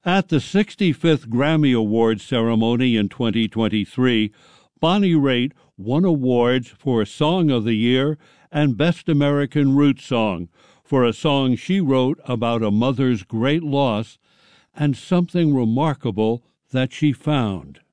At the 65th Grammy Awards ceremony in 2023, Bonnie Raitt won awards for Song of the Year and Best American Roots Song for a song she wrote about a mother's great loss and something remarkable that she found.